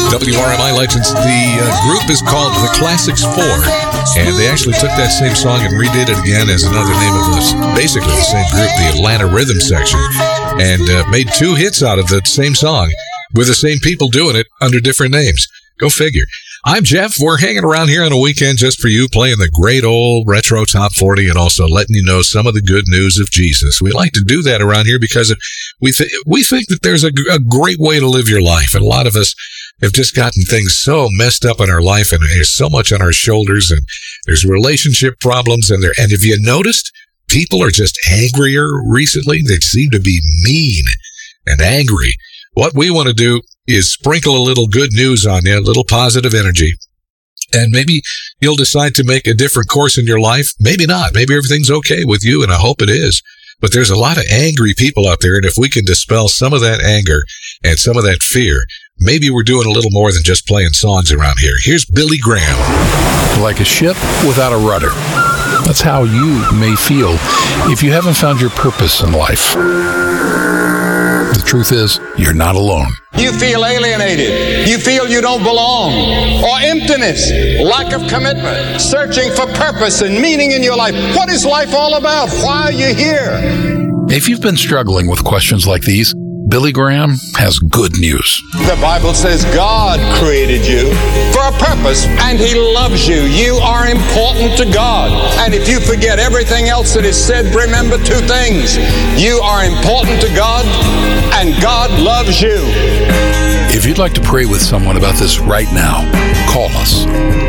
WRMI Legends. The group is called The Classics 4, and they actually took that same song and redid it again as another name of this, basically the same group, the Atlanta Rhythm Section, and made 2 hits out of the same song with the same people doing it under different names. Go figure. I'm Jeff. We're hanging around here on a weekend just for you, playing the great old retro top 40 and also letting you know some of the good news of Jesus. We like to do that around here because we think that there's a great way to live your life. And a lot of us have just gotten things so messed up in our life, and there's so much on our shoulders, and there's relationship problems, and have you noticed people are just angrier recently? They seem to be mean and angry. What we want to do is sprinkle a little good news on you, a little positive energy, and maybe you'll decide to make a different course in your life. Maybe not. Maybe everything's okay with you, and I hope it is. But there's a lot of angry people out there, and if we can dispel some of that anger and some of that fear, maybe we're doing a little more than just playing songs around here. Here's Billy Graham. Like a ship without a rudder. That's how you may feel if you haven't found your purpose in life. The truth is, you're not alone. You feel alienated. You feel you don't belong. Or emptiness, lack of commitment, searching for purpose and meaning in your life. What is life all about? Why are you here? If you've been struggling with questions like these, Billy Graham has good news. The Bible says God created you for a purpose, and He loves you. You are important to God. And if you forget everything else that is said, remember 2 things. You are important to God, and God loves you. If you'd like to pray with someone about this right now, call us.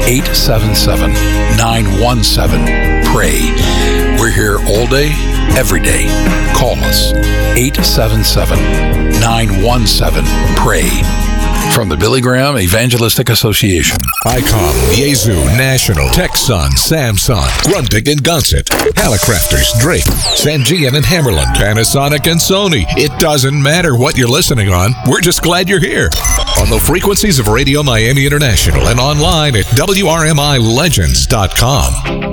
877-917-PRAY. We're here all day, every day. Call us. 877-917-PRAY. From the Billy Graham Evangelistic Association. ICOM, Yaesu, National, Texan, Samsung, Grundig and Gunset, Hallicrafters, Drake, Sangean and Hammerland, Panasonic and Sony. It doesn't matter what you're listening on. We're just glad you're here. On the frequencies of Radio Miami International and online at WRMILegends.com.